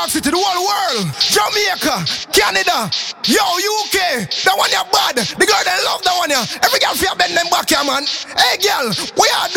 York City, the whole world, Jamaica, Canada, yo, UK, that one you bad. The girl they love that one ya. Every girl feel bend them back here, man. Hey girl, we are